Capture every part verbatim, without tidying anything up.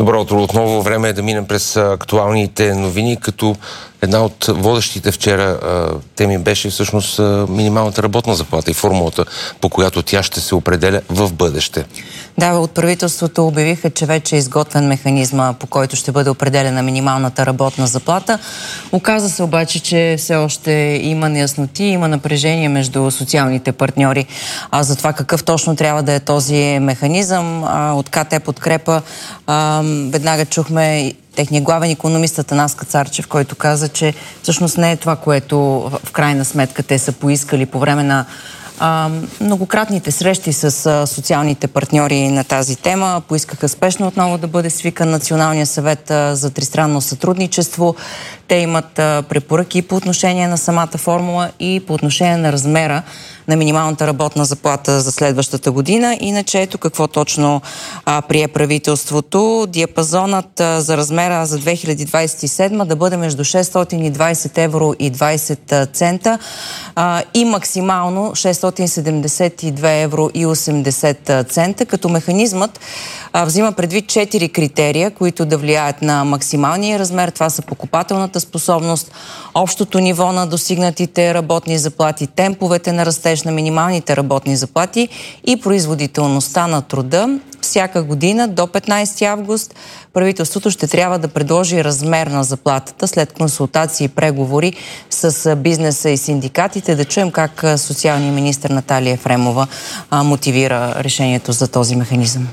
Добро утро. Отново време е да минем през актуалните новини, като една от водещите вчера а, теми беше всъщност а, минималната работна заплата и формулата, по която тя ще се определя в бъдеще. Да, от правителството обявиха, че вече е изготвен механизма, по който ще бъде определена минималната работна заплата. Оказа се обаче, че все още има неясноти, има напрежение между социалните партньори. А за това какъв точно трябва да е този механизъм, а, от КТ Подкрепа а, веднага чухме техния главен икономист Атанас Кацарчев, който каза, че всъщност не е това, което в крайна сметка те са поискали по време на а, многократните срещи с а, социалните партньори на тази тема. Поискаха спешно отново да бъде свикан Националния съвет а, за тристранно сътрудничество. Те имат а, препоръки и по отношение на самата формула и по отношение на размера на минималната работна заплата за следващата година. Иначе ето какво точно а, прие правителството. Диапазонът а, за размера за две хиляди двадесет и седма да бъде между шестстотин и двадесет евро и двадесет цента а, и максимално шестстотин седемдесет и две евро и осемдесет цента, като механизмът а, взима предвид четири критерия, които да влияят на максималния размер. Това са покупателната способност, общото ниво на достигнатите работни заплати, темповете на растеж на минималните работни заплати и производителността на труда. Всяка година до петнадесети август правителството ще трябва да предложи размер на заплатата след консултации и преговори с бизнеса и синдикатите. Да чуем как социалният министър Наталия Ефремова мотивира решението за този механизъм.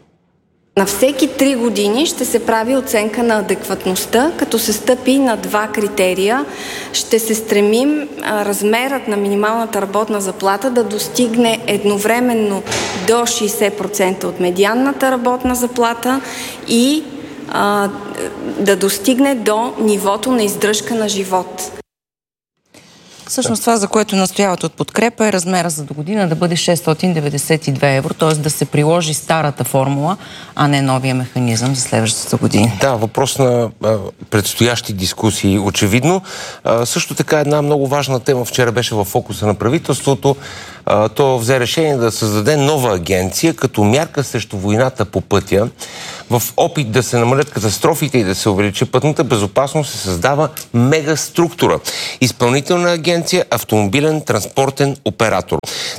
На всеки три години ще се прави оценка на адекватността, като се стъпи на два критерия. Ще се стремим а, размерът на минималната работна заплата да достигне едновременно до шейсет процента от медианната работна заплата и а, да достигне до нивото на издръжка на живот. Всъщност това, за което настояват от Подкрепа, е размера за до година да бъде шестстотин деветдесет и две евро, т.е. да се приложи старата формула, а не новия механизъм за следващата година. Да, въпрос на а, предстоящи дискусии, очевидно. А, също така една много важна тема вчера беше в фокуса на правителството. А, то взе решение да създаде нова агенция като мярка срещу войната по пътя. В опит да се намалят катастрофите и да се увеличи пътната безопасност се създава мегаструктура. Изпълнителна агенция, автомобилен транспортен оператор.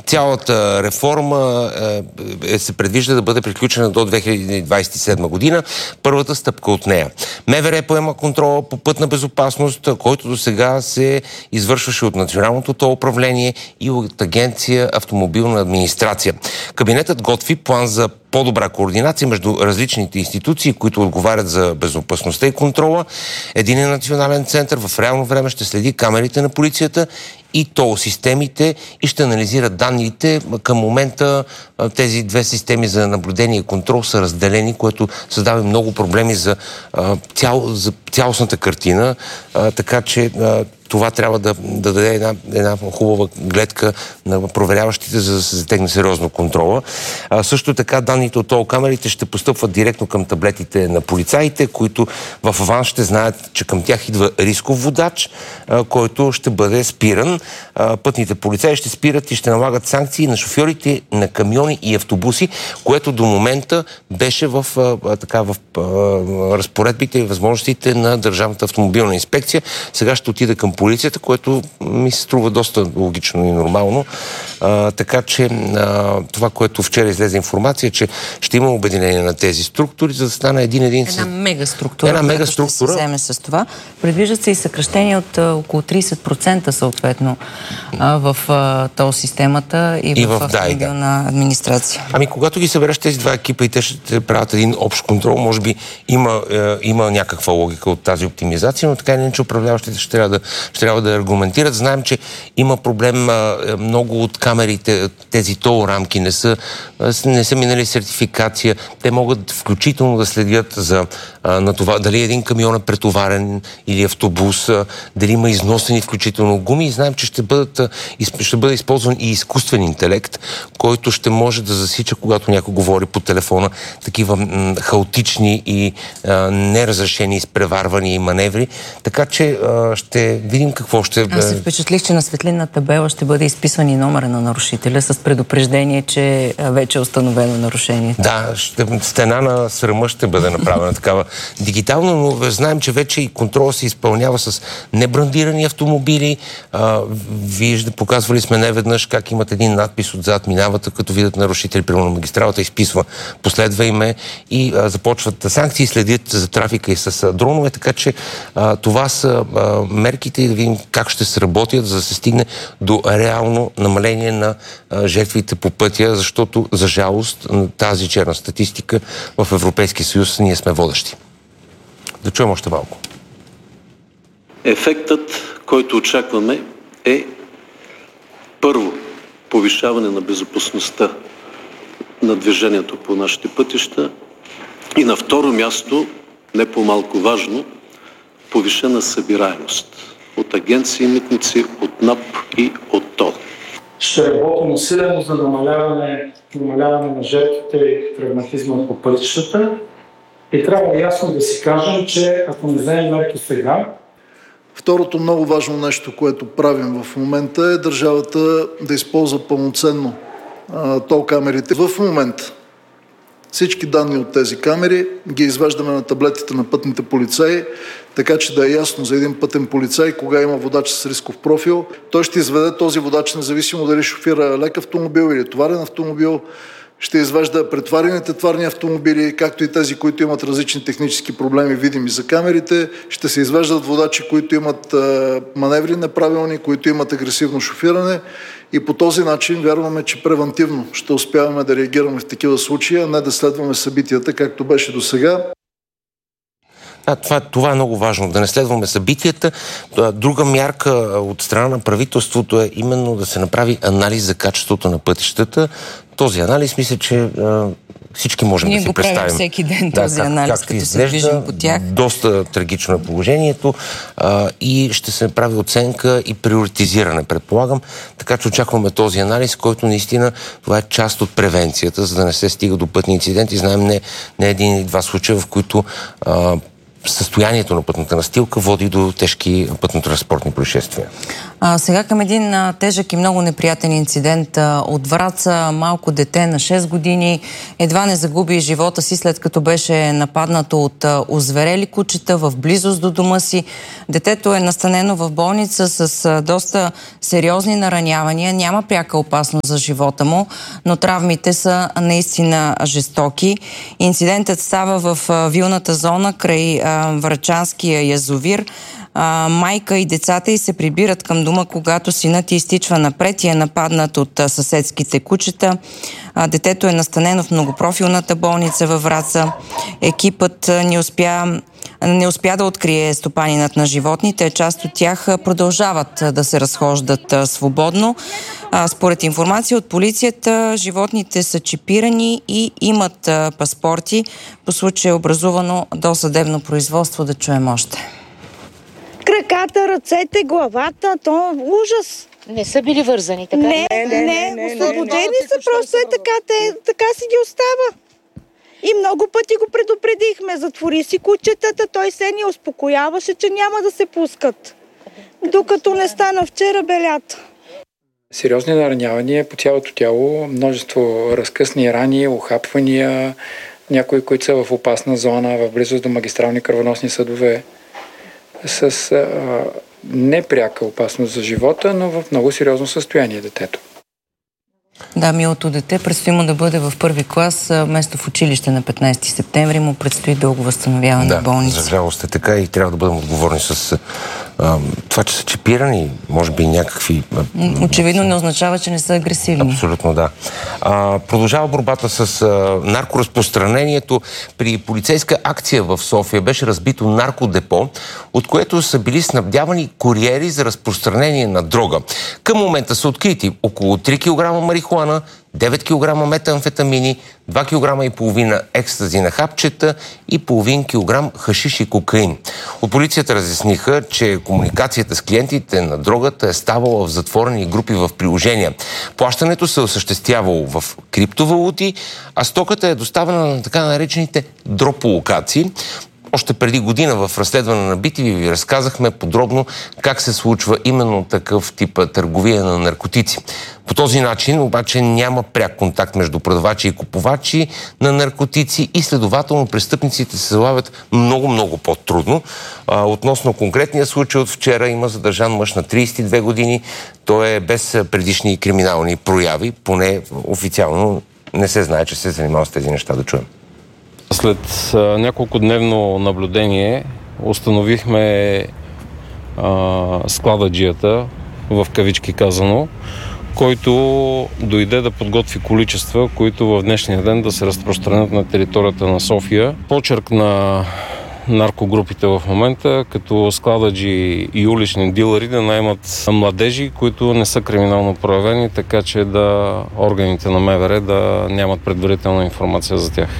Цялата реформа е, се предвижда да бъде приключена до две хиляди двадесет и седма година. Първата стъпка от нея. МВР поема контрола по пътна безопасност, който до сега се извършваше от Националното тол управление и от агенция Автомобилна администрация. Кабинетът готви план за по-добра координация между различните институции, които отговарят за безопасността и контрола. Единен национален център в реално време ще следи камерите на полицията и тол системите и ще анализира данните. Към момента тези две системи за наблюдение и контрол са разделени, което създава много проблеми за, цял, за цялостната картина, така че това трябва да, да даде една, една хубава гледка на проверяващите, за да се затегне сериозно контрола. А, също така данните от тол камерите ще постъпват директно към таблетите на полицаите, които в аванс ще знаят, че към тях идва рисков водач, а, който ще бъде спиран. А, пътните полицаи ще спират и ще налагат санкции на шофьорите на камиони и автобуси, което до момента беше в, а, така, в а, разпоредбите и възможностите на Държавната автомобилна инспекция. Сега ще отида към полицията, което ми се струва доста логично и нормално. А, така че а, това, което вчера излезе информация, че ще има обединение на тези структури, за да стане един-един... Една мегаструктура. Една мегаструктура. Ще се вземе с това. Предвиждат се и съкращение от а, около тридесет процента съответно а, в а, тол системата и, и в, в автомобилна да, да. администрация. Ами когато ги събереш тези два екипа и те ще правят един общ контрол, може би има, е, има някаква логика от тази оптимизация, но така или иначе управляващите ще трябва да ще трябва да аргументират. Знаем, че има проблем, много от камерите, тези тол рамки не са, не са минали сертификация. Те могат включително да следят за на това, дали един камион е претоварен или автобус, дали има износени включително гуми. И знаем, че че ще, бъдат, ще бъде използван и изкуствен интелект, който ще може да засича, когато някой говори по телефона, такива м, хаотични и а, неразрешени изпреварвания и маневри. Така че а, ще видим какво ще... Аз се впечатлих, че на светлинна табела ще бъде изписан и номера на нарушителя с предупреждение, че вече е установено нарушение. Да, ще, стена на срама ще бъде направена такава дигитално, но знаем, че вече и контрол се изпълнява с небрандирани автомобили. А, вижда, показвали сме неведнъж как имат един надпис отзад, минават, като видят нарушители, примерно на магистралата, изписва последва име и а, започват санкции, следят за трафика и с а, дронове, така че а, това са а, мерките и да видим как ще се работят, за да се стигне до реално намаление на а, жертвите по пътя, защото за жалост на тази черна статистика в Европейския съюз ние сме водещи. Да чуем още малко. Ефектът, който очакваме, е първо повишаване на безопасността на движението по нашите пътища и на второ място, не по-малко важно, повишена събираемост от агенции митници, от НАП и от ТОЛ. Ще работим усилено за намаляване, намаляване на жертвите и травматизма по пътищата. И трябва ясно да си кажем, че ако не вземем мерки сега... Второто много важно нещо, което правим в момента, е държавата да използва пълноценно а, тол камерите. В момента всички данни от тези камери ги изваждаме на таблетите на пътните полицаи, така че да е ясно за един пътен полицай кога има водач с рисков профил. Той ще изведе този водач, независимо дали шофира лек автомобил или товарен автомобил, ще извежда претварените товарни автомобили, както и тези, които имат различни технически проблеми, видими за камерите. Ще се извеждат водачи, които имат а, маневри неправилни, които имат агресивно шофиране. И по този начин вярваме, че превентивно ще успяваме да реагираме в такива случаи, а не да следваме събитията, както беше до сега. А, това, това е много важно, да не следваме събитията. Друга мярка от страна на правителството е именно да се направи анализ за качеството на пътищата. Този анализ, мисля, че а, всички можем Ние да си представим. Ние го правим всеки ден да, този как, анализ, как като изглежда, се движим по тях. Доста трагично е положението а, и ще се направи оценка и приоритизиране, предполагам. Така че очакваме този анализ, който наистина това е част от превенцията, за да не се стига до пътни инциденти. Знаем не, не един или два случая, в които а, състоянието на пътната настилка води до тежки пътно-транспортни происшествия. А, сега към един а, тежък и много неприятен инцидент а, от Враца. Малко дете на шест години едва не загуби живота си, след като беше нападнато от а, озверели кучета в близост до дома си. Детето е настанено в болница с а, доста сериозни наранявания. Няма пряка опасност за живота му, но травмите са наистина жестоки. Инцидентът става в а, вилната зона край а, Врачанския язовир. А, майка и децата й се прибират към дома, когато синът й изтичва напред и е нападнат от а, съседските кучета. А, детето е настанено в многопрофилната болница във Враца. Екипът а, не успя, не успя да открие стопанинът на животните. Част от тях а, продължават а, да се разхождат а, свободно. А, според информация от полицията, животните са чипирани и имат а, паспорти. По случай е образувано досъдебно производство. Да чуем още. Краката, ръцете, главата, то ужас. Не са били вързани, така? Не, не, не, не, не освободени са, просто е така, те, така си ги остава. И много пъти го предупредихме, затвори си кучетата, той се ни успокояваше, че няма да се пускат. Докато не стана вчера белята. Сериозни наранявания по цялото тяло, множество разкъсни рани, ухапвания, някои, които са в опасна зона, в близост до магистрални кръвоносни съдове, с а, непряка опасност за живота, но в много сериозно състояние детето. Да, милото дете предстои му да бъде в първи клас, вместо в училище на петнайсети септември му предстои дълго възстановяване да, в болница. За жалост е така и трябва да бъдем отговорни с а, това, че са чипирани, може би някакви... А, Очевидно не означава, че не са агресивни. Абсолютно, да. А, продължава борбата с а, наркоразпространението. При полицейска акция в София беше разбито наркодепо, от което са били снабдявани куриери за разпространение на дрога. Към момента са открити около три килограма марихуана, девет килограма метамфетамини, два килограма и половина екстази на хапчета и половин килограм хашиш и кокаин. От полицията разясниха, че комуникацията с клиентите на дрогата е ставала в затворени групи в приложения. Плащането се осъществявало в криптовалути, а стоката е доставена на така наречените дрополокации. Още преди година в разследване на би ти ви ви разказахме подробно как се случва именно такъв тип търговия на наркотици. По този начин обаче няма пряк контакт между продавачи и купувачи на наркотици и следователно престъпниците се залавят много-много по-трудно. А, относно конкретния случай от вчера има задържан мъж на трийсет и две години. Той е без предишни криминални прояви, поне официално не се знае, че се е занимавал с тези неща. Да чуем. След а, няколко дневно наблюдение установихме а, склададжията, в кавички казано, който дойде да подготви количества, които в днешния ден да се разпространят на територията на София. Почерк на наркогрупите в момента, като склададжи и улични дилъри да наемат младежи, които не са криминално проявени, така че да органите на МВР да нямат предварителна информация за тях.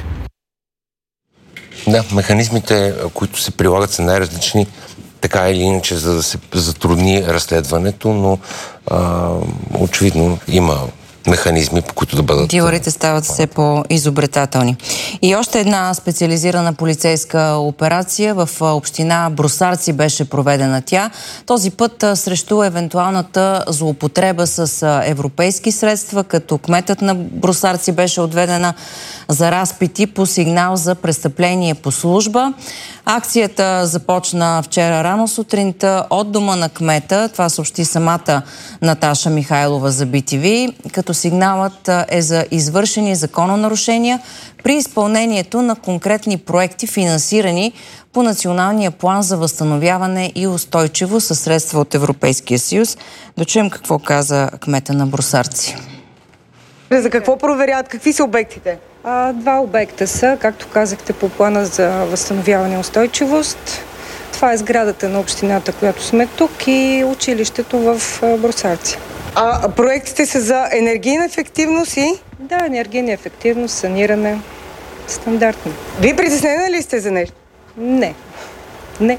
Да, механизмите, които се прилагат, са най-различни, така или иначе, за да се затрудни разследването, но а, очевидно има механизми, по които да бъдат... Дилърите стават все по-изобретателни. И още една специализирана полицейска операция в община Брусарци беше проведена тя. Този път срещу евентуалната злоупотреба с европейски средства, като кметът на Брусарци беше отведена за разпити по сигнал за престъпление по служба. Акцията започна вчера рано сутринта от дома на кмета. Това съобщи самата Наташа Михайлова за би ти ви, като сигналът е за извършени закононарушения при изпълнението на конкретни проекти, финансирани по Националния план за възстановяване и устойчивост със средства от Европейския съюз. Да чуем какво каза кмета на Брусарци. За какво проверяват? Какви са обектите? А, два обекта са, както казахте, по плана за възстановяване и устойчивост. Това е сградата на общината, която сме тук, и училището в Брусарци. А проектите са за енергийна ефективност и? Да, енергийна ефективност, саниране, стандартно. Вие притеснена ли сте за нещо? Не. Не.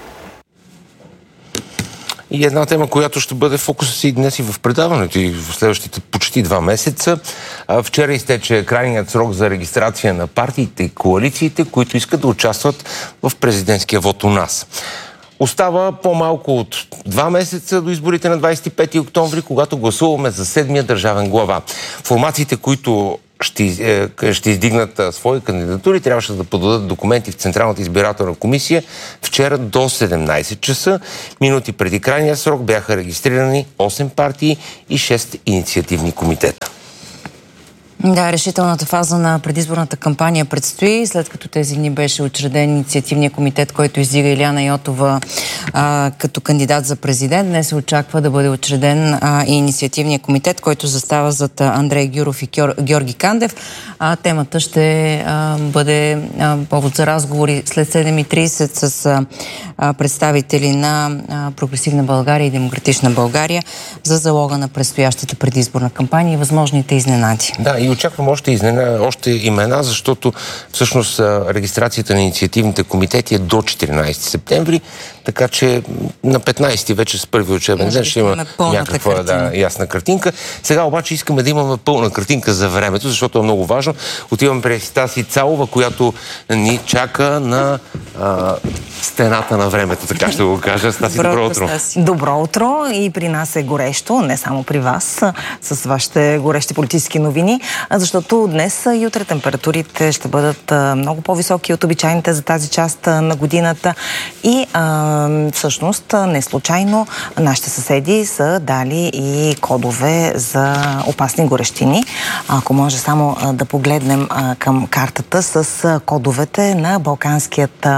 И една тема, която ще бъде фокуса си днес и в предаването и в следващите почти два месеца. Вчера изтече крайният срок за регистрация на партиите и коалициите, които искат да участват в президентския вод у нас. Остава по-малко от два месеца до изборите на двадесет и пети октомври, когато гласуваме за седмия държавен глава. Формациите, които ще, ще издигнат свои кандидатури, трябваше да подадат документи в Централната избирателна комисия вчера до седемнадесет часа. Минути преди крайния срок бяха регистрирани осем партии и шест инициативни комитета. Да, решителната фаза на предизборната кампания предстои, след като тези дни беше учреден инициативния комитет, който издига Илияна Йотова а, като кандидат за президент. Днес се очаква да бъде учреден а, и инициативния комитет, който застава зад Андрей Гюров и Георги Кандев. А, темата ще а, бъде а, повод за разговори след седем и тридесет с а, представители на а, Прогресивна България и Демократична България за залога на предстоящата предизборна кампания и възможните изненади. Да, и очаквам още, изнена, още имена, защото всъщност регистрацията на инициативните комитети е до четиринадесети септември, така че на петнадесети вече с първи учебен ден ще има някаква да, ясна картинка. Сега обаче искаме да имаме пълна картинка за времето, защото е много важно. Отиваме при Стаси Цалова, която ни чака на а, стената на времето, така ще го кажа. Стаси, добро, добро утро. Стаси. Добро утро, и при нас е горещо, не само при вас, с вашите горещи политически новини, защото днес и утре температурите ще бъдат много по-високи от обичайните за тази част на годината и а, всъщност не случайно нашите съседи са дали и кодове за опасни горещини. Ако може само да погледнем а, към картата с кодовете на Балканският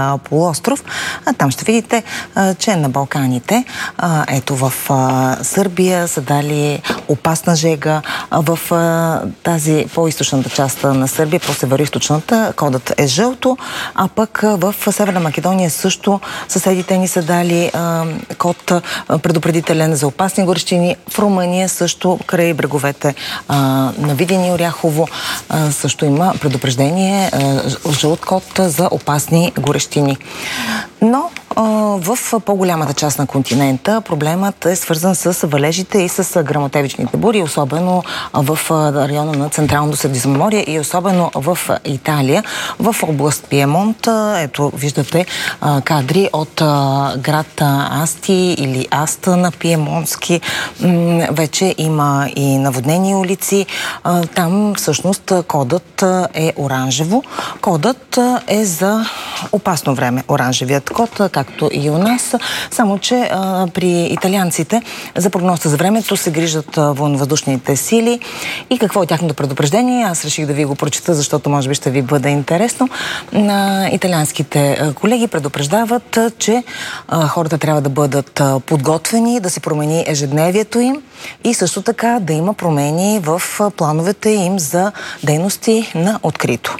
Корейския полуостров. А там ще видите, а, че на Балканите, а, ето в а, Сърбия са дали опасна жега, а в а, тази по-източната част на Сърбия, по-североизточната, кодът е жълто, а пък в Северна Македония също съседите ни са дали а, код а, предупредителен за опасни горещини. В Румъния също край бреговете а, на Видин и Оряхово а, също има предупреждение, а, жълт код за опасни горещини. Но а, в по-голямата част на континента проблемът е свързан с валежите и с гръмотевичните бури, особено в района на Централното Средиземноморие и особено в Италия, в област Пиемонт. Ето, виждате а, кадри от а, град Асти или Аста на Пиемонтски. М- вече има и наводнени улици. А, там всъщност кодът е оранжево. Кодът е за опасно време, оранжевият код, както и у нас. Само, че а, при италианците за прогноза за времето се грижат военновъздушните сили. И какво е тяхното предупреждение? Аз реших да ви го прочета, защото може би ще ви бъде интересно. На италианските колеги предупреждават, че а, хората трябва да бъдат подготвени, да се промени ежедневието им и също така да има промени в плановете им за дейности на открито.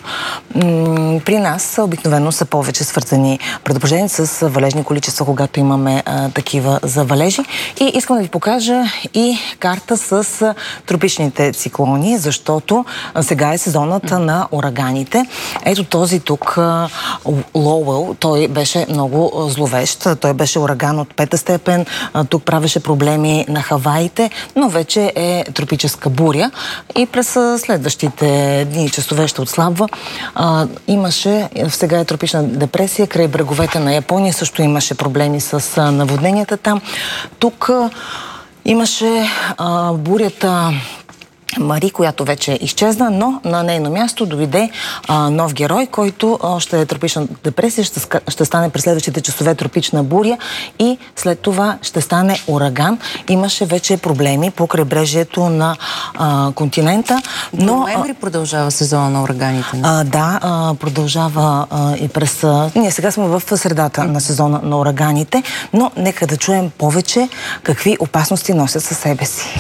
М- при нас обикновено са повече свързани предупреждения с валежни количества, когато имаме а, такива за валежи. И искам да ви покажа и карта с тропичните циклони, защото сега е сезонът на ураганите. Ето този тук, Лоуел, той беше много зловещ. Той беше ураган от пета степен. Тук правеше проблеми на Хаваите, но вече е тропическа буря и през следващите дни и часове ще отслабва. А, имаше, сега е тропична депресия, край бреговете на Япония също имаше проблеми с наводненията там. Тук имаше а, бурята Мари, която вече изчезна, но на нейно място дойде а, нов герой, който още е тропична депресия, ще, ще стане през следващите часове тропична буря и след това ще стане ураган. Имаше вече проблеми по крайбрежието на а, континента. Но, До ноември продължава сезона на ураганите? А, да, а, продължава а, и през... А, ние сега сме в средата на сезона на ураганите, но нека да чуем повече какви опасности носят със себе си.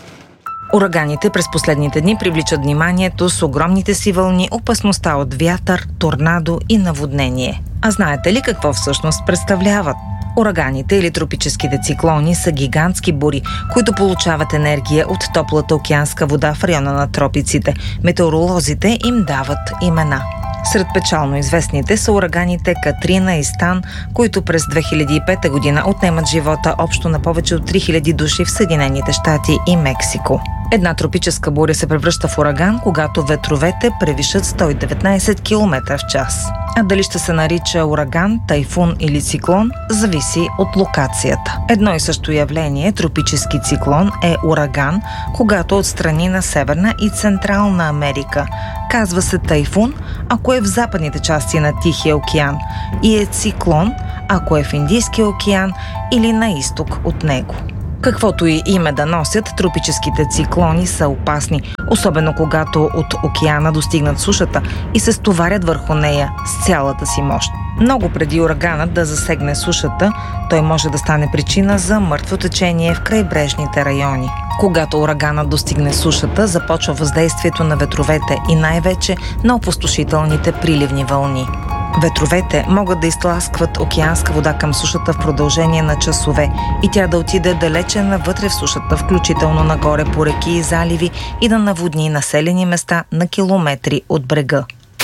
Ураганите през последните дни привличат вниманието с огромните си вълни, опасността от вятър, торнадо и наводнение. А знаете ли какво всъщност представляват? Ураганите или тропическите циклони са гигантски бури, които получават енергия от топлата океанска вода в района на тропиците. Метеоролозите им дават имена. Сред печално известните са ураганите Катрина и Стан, които през две хиляди и пета година отнемат живота общо на повече от три хиляди души в Съединените щати и Мексико. Една тропическа буря се превръща в ураган, когато ветровете превишат сто и деветнайсет километра в час. А дали ще се нарича ураган, тайфун или циклон, зависи от локацията. Едно и също явление, тропически циклон, е ураган, когато отстрани на Северна и Централна Америка. Казва се тайфун, ако е в западните части на Тихия океан, и е циклон, ако е в Индийския океан или на изток от него. Каквото и име да носят, тропическите циклони са опасни, особено когато от океана достигнат сушата и се стоварят върху нея с цялата си мощ. Много преди ураганът да засегне сушата, той може да стане причина за мъртво течение в крайбрежните райони. Когато ураганът достигне сушата, започва въздействието на ветровете и най-вече на опустошителните приливни вълни. Ветровете могат да изтласкват океанска вода към сушата в продължение на часове и тя да отиде далече навътре в сушата, включително нагоре по реки и заливи, и да наводни населени места на километри от брега.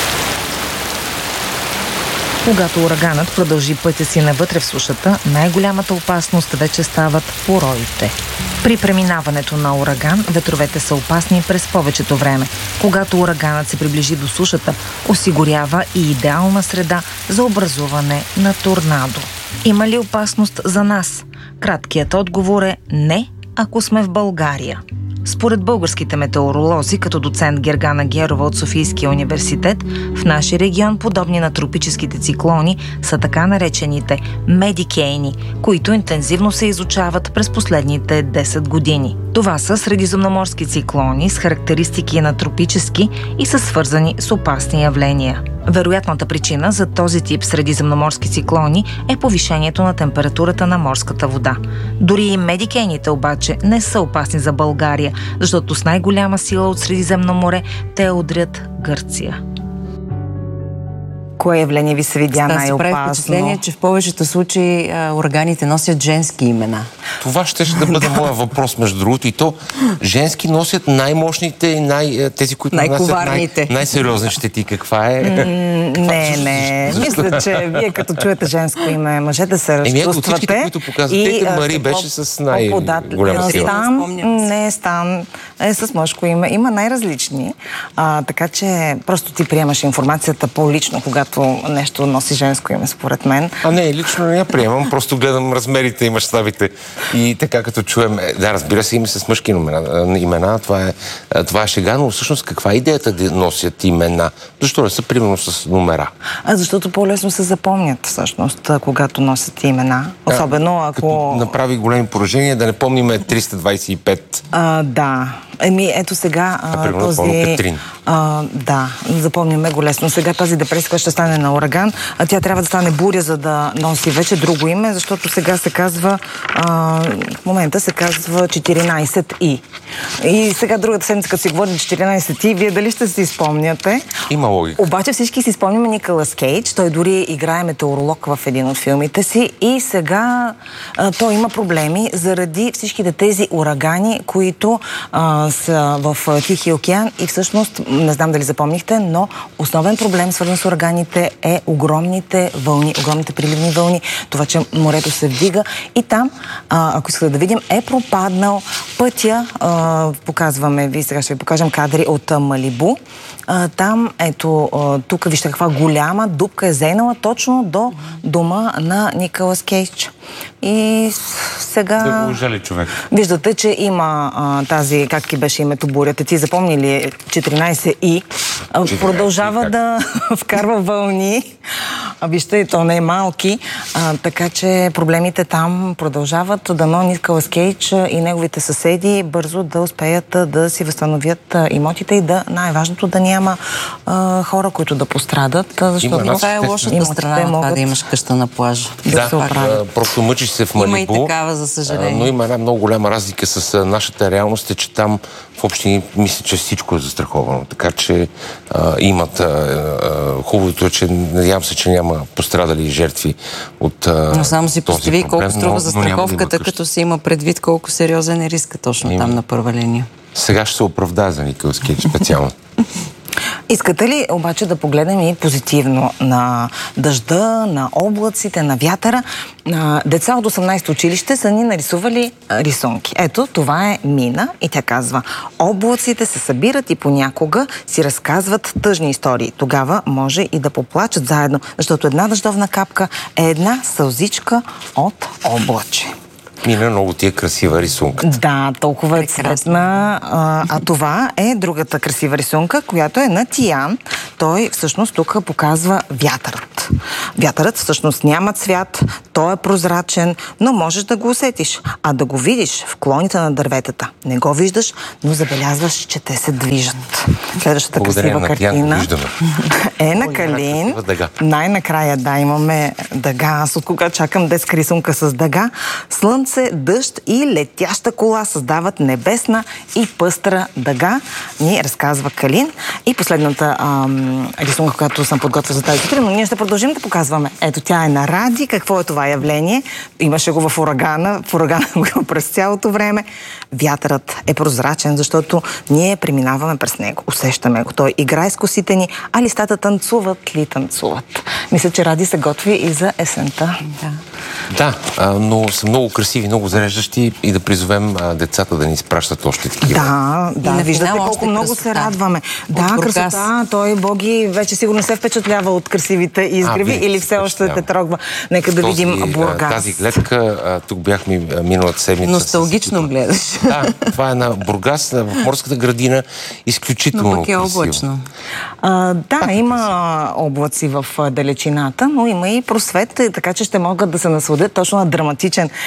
Когато ураганът продължи пътя си навътре в сушата, най-голямата опасност вече стават пороите. При преминаването на ураган, ветровете са опасни през повечето време. Когато ураганът се приближи до сушата, осигурява и идеална среда за образуване на торнадо. Има ли опасност за нас? Краткият отговор е не, ако сме в България. Според българските метеоролози, като доцент Гергана Герова от Софийския университет, в нашия регион подобни на тропическите циклони са така наречените медикейни, които интензивно се изучават през последните десет години. Това са средиземноморски циклони с характеристики на тропически и са свързани с опасни явления. Вероятната причина за този тип средиземноморски циклони е повишението на температурата на морската вода. Дори и медикейните обаче не са опасни за България, защото с най-голяма сила от Средиземно море те удрят Гърция. Кое явление ви се видя най-опасно? Прави впечатление, че в повечето случаи а, органите носят женски имена. Това ще, ще да бъде моя въпрос, между другото. И то женски носят най-мощните и най- тези, които носят най- най-сериозни щети. Каква е? Mm, не, не. Мисля, че вие като чуете женско име, мъжете се разчувствате. Еми ето от всичките, които показвате, Мари беше с най-голяма сила. Стан не е Стан, е с мъжко име. Има най-различни. А, така че просто ти приемаш информацията по-лично, когато нещо носи женско име, според мен. А не, лично не я приемам, просто гледам размерите и мащабите. И така като чуем, да, разбира се, име с мъжки имена, имена това, е, това е шега, но всъщност каква е идеята да носят имена? Защо не са примерно с номера? А защото по-лесно се запомнят, всъщност, когато носят имена. Особено ако... Като направи големи поражения, да не помниме триста двадесет и пет. А, да. Еми, ето сега а, примерно, този... А, да, запомняме го лесно. Сега тази депресия, която ще стане на ураган, а тя трябва да стане буря, за да носи вече друго име, защото сега се казва, а, в момента се казва четиринадесет и. И сега другата седмица, като си говорим четиринадесет и, вие дали ще си спомняте? Има логика. Обаче всички си спомняме Николас Кейдж, той дори играе метеоролог в един от филмите си и сега а, той има проблеми заради всичките тези урагани, които а, са в Тихия океан и всъщност, не знам дали запомнихте, но основен проблем, свързан с ураганите, е огромните вълни, огромните приливни вълни, това, че морето се вдига и там, а, ако искате да видим, е пропаднал пътя, а, показваме ви, сега ще ви покажем кадри от а, Малибу. А, там, ето, а, тук вижте каква голяма дупка е зейнала точно до дома на Николас Кейдж. И сега... Да го ужали човек. Виждате, че има а, тази, как ти беше името бурята, ти запомни ли четиринадесет и? А, продължава как? Да вкарва вълни. А, вижте, то не е малки. А, така че проблемите там продължават. Дано Николас Кейдж и неговите съседи бързо да успеят да си възстановят имотите и да, най-важното, да няма а, хора, които да пострадат. Защото това е лошата страна на това да имаш къща на плажа. Да, да се оправят. Просто мъчиш се в Малибу. Има и такава, за съжаление. Но има една много голяма разлика с нашата реалност, е, че там в общини мисля, че всичко е застраховано. Така че а, имат... А, а, хубавото е, че надявам се, че няма пострадали жертви от а, но само си постави колко струва но, застраховката, да като се има предвид колко сериозен е риска точно има. Там на първа линия. се оправда за Николас Кейдж специално. Искате ли обаче да погледнем и позитивно на дъжда, на облаците, на вятъра? Деца от осемнадесето училище са ни нарисували рисунки. Ето, това е Мина и тя казва: облаците се събират и понякога си разказват тъжни истории. Тогава може и да поплачат заедно, защото една дъждовна капка е една сълзичка от облаче. Мина, много ти е красива рисунка. Да, толкова е цветна. А, а това е другата красива рисунка, която е на Тиян. Той всъщност тук показва вятърът. Вятърът всъщност няма цвят, той е прозрачен, но можеш да го усетиш. А да го видиш в клоните на дърветата. Не го виждаш, но забелязваш, че те се движат. Следващата красива на картина е на Калин. Най-накрая, да, имаме дъга. Аз от кога чакам детска рисунка с дъга. Слънце, дъжд и летяща кола създават небесна и пъстра дъга, ни разказва Калин. И последната ам, рисунка, която съм подготвила за тази сутрин, но ние ще продължим да показваме. Ето, тя е на Ради. Какво е това явление? Имаше го в урагана. В урагана го през цялото време. Вятърът е прозрачен, защото ние преминаваме през него. Усещаме го. Той играе с косите ни, а листата танцуват ли танцуват. Мисля, че Ради се готви и за есента. Да, да а, но са много красиви, много зареждащи и да призовем а, децата да ни изпращат още такива. Да, да. Виждате колко много красота. Се радваме. От да, Бургас. Красота. Той, Боги, вече сигурно се впечатлява от красивите изгреви а, или все още те трогва. Нека да този, видим Бургас. Тази гледка, а, тук бяхме миналата седмица. Носталгично с... гледаш. Да, това е на Бургас, в морската градина. Изключително но пък е облачно. А, да, а, има облаци в далечината, но има и просвет, така че ще могат да се насладят точно на драматичен изгрев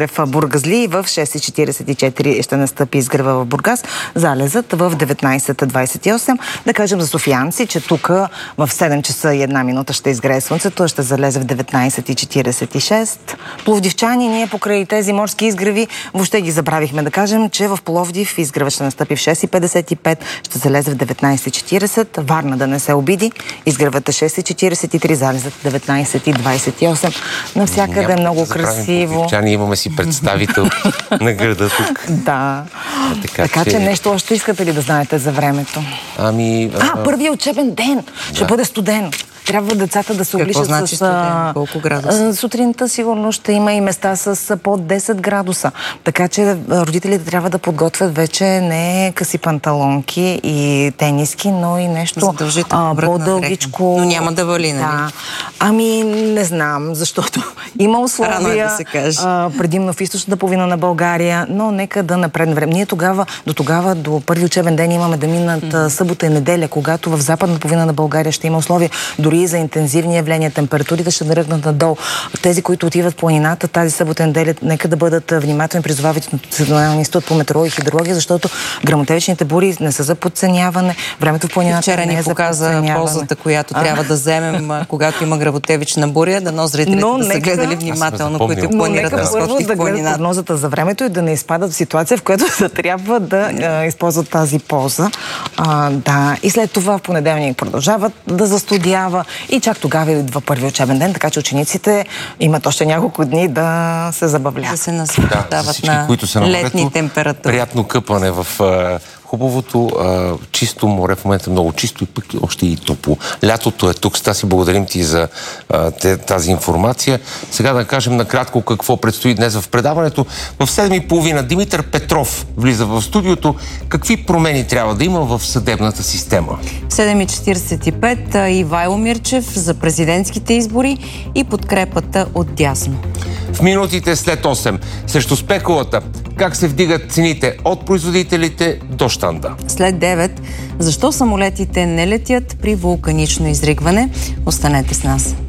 изгрев Бургазли, в шест и четиридесет и четири ще настъпи изгрева в Бургас, залезът в деветнайсет двайсет и осем. Да кажем за софиянци, че тук в седем часа и една минута ще изгрее слънцето, ще залезе в деветнайсет и четиридесет и шест. Пловдивчани, ние покрай тези морски изгреви въобще ги забравихме да кажем, че в Пловдив изгрева ще настъпи в шест и петдесет и пет, ще залезе в деветнайсет и четиридесет. Варна да не се обиди, изгревът е шест и четиридесет и три, залезът деветнайсет и двайсет и осем. Навсякъде е много да красиво. Пловдивчани, имаме си представител на града тук. Да. А, така, така че... че нещо още искате ли да знаете за времето? Ами... А, а първият учебен ден да. ще бъде студен. Трябва децата да се обличат значи с... А, колко градуса? Сутринта сигурно ще има и места с под десет градуса. Така че родителите трябва да подготвят вече не къси панталонки и тениски, но и нещо а, по-дългичко. Но няма да вали, нали? Да. Ами не знам, защото има условия да се каже. А, предимно в източната половина на България, но нека да напредне време. Ние тогава, до тогава, до първи учебен ден имаме да минат mm-hmm. събота и неделя, когато в западната половина на България ще има условия дори за интензивни явления, температурите ще дръгнат надолу. Тези, които отиват в планината тази събота и неделя, нека да бъдат внимателни, призовават Националния институт по метеорология и хидрология, защото гръмотевичните бури не са за подценяване. Времето в планината вчера не е ни за показа ползата, която а? трябва да вземем, когато има гръмотевична буря, да но зрителите но да са нека... гледали внимателно, които планират да скочат в планината. Прогнозата за времето и да не изпадат в ситуация, в която да трябва да а, използват тази полза. А, да. И след това в понеделник продължават да застудява и чак тогава идва първи учебен ден, така че учениците имат още няколко дни да се забавляват. Да се наслаждават да, всички, на които са летни на температури. Приятно къпане в а, хубавото а, чисто море. В момента много чисто и пък още и топло. Лятото е тук. Стаси, благодарим ти за а, тази информация. Сега да кажем накратко какво предстои днес в предаването. В седем и половина Димитър Петров влиза в студиото. Какви промени трябва да има в съдебната система? В седем и четиридесет и пет Ивайло Мирчев за президентските избори и подкрепата от дясно. В минутите след осем срещу спекулата. Как се вдигат цените от производителите до щанда? След девет. Защо самолетите не летят при вулканично изригване? Останете с нас.